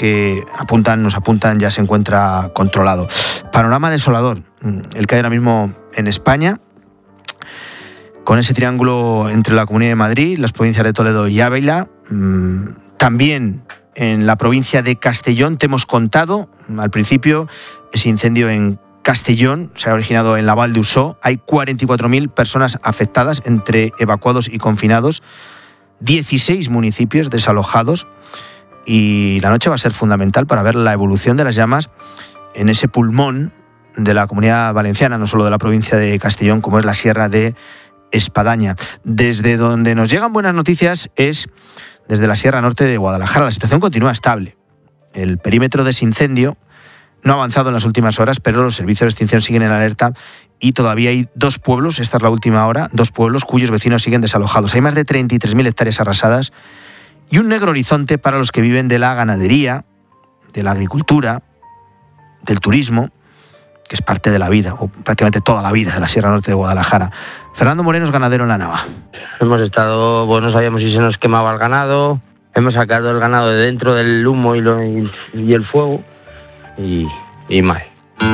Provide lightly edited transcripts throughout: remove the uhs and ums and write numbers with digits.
que nos apuntan ya se encuentra controlado. Panorama desolador, el que hay ahora mismo en España, con ese triángulo entre la Comunidad de Madrid, las provincias de Toledo y Ávila. También en la provincia de Castellón, te hemos contado al principio, ese incendio en Castellón se ha originado en la Val de Usó. Hay 44.000 personas afectadas, entre evacuados y confinados, 16 municipios desalojados, y la noche va a ser fundamental para ver la evolución de las llamas en ese pulmón de la Comunidad Valenciana, no solo de la provincia de Castellón, como es la Sierra de Espadaña. Desde donde nos llegan buenas noticias es desde la Sierra Norte de Guadalajara. La situación continúa estable. El perímetro de ese incendio no ha avanzado en las últimas horas, pero los servicios de extinción siguen en alerta y todavía hay 2 pueblos, esta es la última hora, 2 pueblos cuyos vecinos siguen desalojados. Hay más de 33.000 hectáreas arrasadas y un negro horizonte para los que viven de la ganadería, de la agricultura, del turismo, que es parte de la vida, o prácticamente toda la vida de la Sierra Norte de Guadalajara. Fernando Moreno es ganadero en La Nava. Hemos estado, no sabíamos si se nos quemaba el ganado, hemos sacado el ganado de dentro del humo y el fuego. Y mal.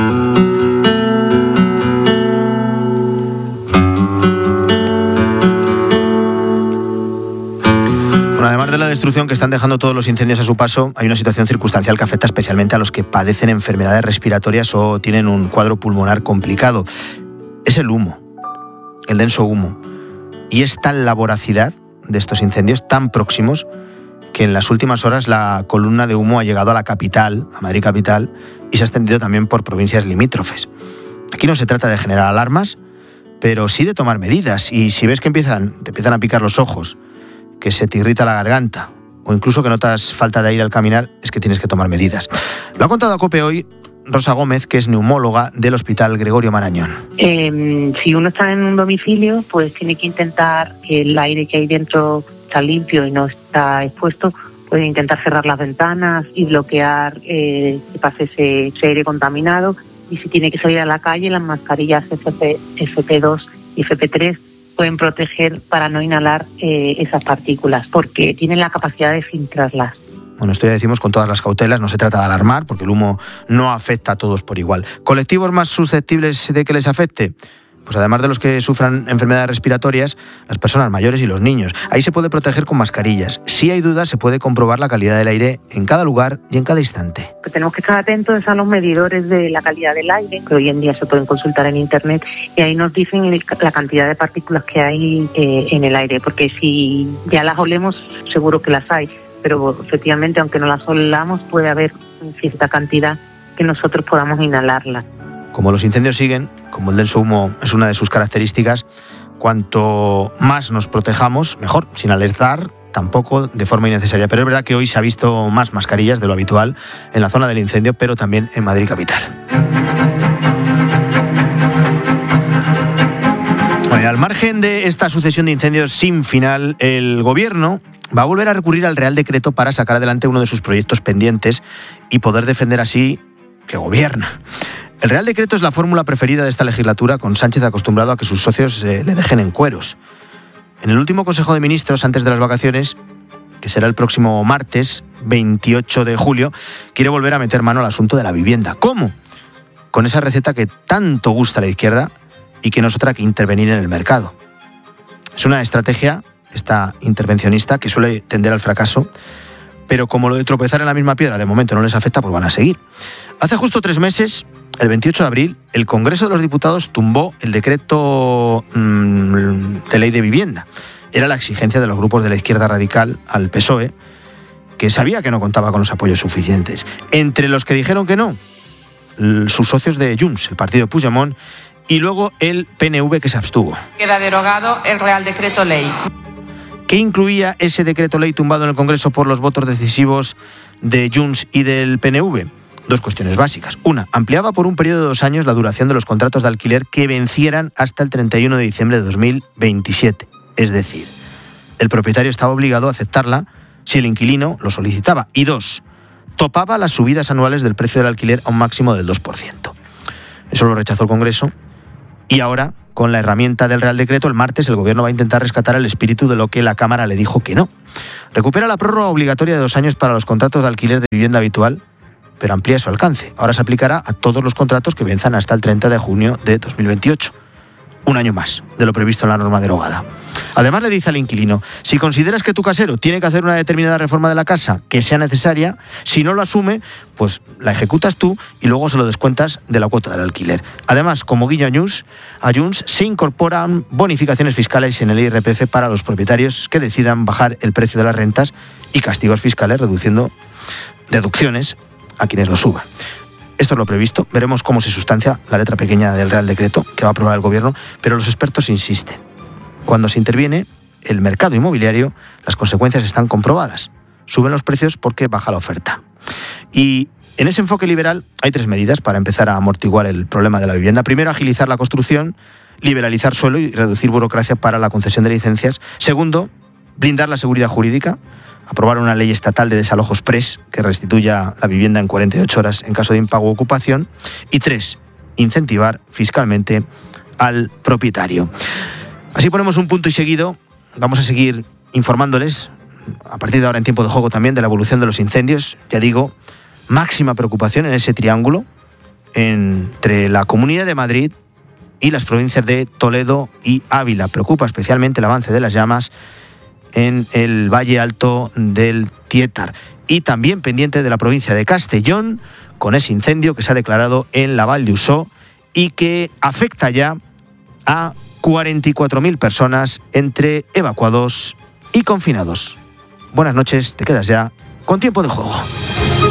Bueno, además de la destrucción que están dejando todos los incendios a su paso, hay una situación circunstancial que afecta especialmente a los que padecen enfermedades respiratorias o tienen un cuadro pulmonar complicado. Es el humo, el denso humo. Y es tal la voracidad de estos incendios, tan próximos, que en las últimas horas la columna de humo ha llegado a la capital, a Madrid capital, y se ha extendido también por provincias limítrofes. Aquí no se trata de generar alarmas, pero sí de tomar medidas. Y si ves que te empiezan a picar los ojos, que se te irrita la garganta, o incluso que notas falta de aire al caminar, es que tienes que tomar medidas. Lo ha contado a COPE hoy Rosa Gómez, que es neumóloga del Hospital Gregorio Marañón. Si uno está en un domicilio, pues tiene que intentar que el aire que hay dentro está limpio y no está expuesto. Puede intentar cerrar las ventanas y bloquear que pase ese aire contaminado. Y si tiene que salir a la calle, las mascarillas FP2 y FP3 pueden proteger para no inhalar esas partículas, porque tienen la capacidad de filtrarlas. Bueno, esto ya decimos con todas las cautelas, no se trata de alarmar, porque el humo no afecta a todos por igual. ¿Colectivos más susceptibles de que les afecte? Pues además de los que sufran enfermedades respiratorias, las personas mayores y los niños. Ahí se puede proteger con mascarillas. Si hay dudas, se puede comprobar la calidad del aire en cada lugar y en cada instante. Tenemos que estar atentos a los medidores de la calidad del aire, que hoy en día se pueden consultar en internet, y ahí nos dicen la cantidad de partículas que hay en el aire, porque si ya las olemos, seguro que las hay, pero efectivamente, aunque no las olamos, puede haber cierta cantidad que nosotros podamos inhalarla. Como los incendios siguen, como el denso humo es una de sus características, cuanto más nos protejamos, mejor, sin alertar, tampoco de forma innecesaria. Pero es verdad que hoy se ha visto más mascarillas de lo habitual en la zona del incendio, pero también en Madrid capital. Bueno, al margen de esta sucesión de incendios sin final, el Gobierno va a volver a recurrir al Real Decreto para sacar adelante uno de sus proyectos pendientes y poder defender así que gobierna. El Real Decreto es la fórmula preferida de esta legislatura, con Sánchez acostumbrado a que sus socios le dejen en cueros. En el último Consejo de Ministros, antes de las vacaciones, que será el próximo martes, 28 de julio, quiere volver a meter mano al asunto de la vivienda. ¿Cómo? Con esa receta que tanto gusta a la izquierda y que no es otra que intervenir en el mercado. Es una estrategia, esta intervencionista, que suele tender al fracaso, pero como lo de tropezar en la misma piedra de momento no les afecta, pues van a seguir. Hace justo 3 meses, el 28 de abril, el Congreso de los Diputados tumbó el decreto de ley de vivienda. Era la exigencia de los grupos de la izquierda radical al PSOE, que sabía que no contaba con los apoyos suficientes. Entre los que dijeron que no, sus socios de Junts, el partido Puigdemont, y luego el PNV, que se abstuvo. Queda derogado el Real Decreto Ley. ¿Qué incluía ese decreto ley tumbado en el Congreso por los votos decisivos de Junts y del PNV? 2 cuestiones básicas. Una, ampliaba por un periodo de 2 años la duración de los contratos de alquiler que vencieran hasta el 31 de diciembre de 2027. Es decir, el propietario estaba obligado a aceptarla si el inquilino lo solicitaba. Y 2, topaba las subidas anuales del precio del alquiler a un máximo del 2%. Eso lo rechazó el Congreso y ahora, con la herramienta del Real Decreto, el martes el Gobierno va a intentar rescatar el espíritu de lo que la Cámara le dijo que no. Recupera la prórroga obligatoria de 2 años para los contratos de alquiler de vivienda habitual, pero amplía su alcance. Ahora se aplicará a todos los contratos que venzan hasta el 30 de junio de 2028. Un año más de lo previsto en la norma derogada. Además, le dice al inquilino: si consideras que tu casero tiene que hacer una determinada reforma de la casa que sea necesaria, si no lo asume, pues la ejecutas tú y luego se lo descuentas de la cuota del alquiler. Además, como guiño a Junts, se incorporan bonificaciones fiscales en el IRPF para los propietarios que decidan bajar el precio de las rentas y castigos fiscales reduciendo deducciones a quienes lo suban. Esto es lo previsto. Veremos cómo se sustancia la letra pequeña del Real Decreto que va a aprobar el Gobierno, pero los expertos insisten. Cuando se interviene el mercado inmobiliario, las consecuencias están comprobadas. Suben los precios porque baja la oferta. Y en ese enfoque liberal hay 3 medidas para empezar a amortiguar el problema de la vivienda. Primero, agilizar la construcción, liberalizar suelo y reducir burocracia para la concesión de licencias. Segundo, blindar la seguridad jurídica, aprobar una ley estatal de desalojo exprés que restituya la vivienda en 48 horas en caso de impago o ocupación. Y 3, incentivar fiscalmente al propietario. Así ponemos un punto y seguido. Vamos a seguir informándoles, a partir de ahora en tiempo de juego también, de la evolución de los incendios. Ya digo, máxima preocupación en ese triángulo entre la Comunidad de Madrid y las provincias de Toledo y Ávila. Preocupa especialmente el avance de las llamas en el Valle Alto del Tietar. Y también pendiente de la provincia de Castellón, con ese incendio que se ha declarado en la Val d'Usó y que afecta ya a 44.000 personas entre evacuados y confinados. Buenas noches, te quedas ya con tiempo de juego.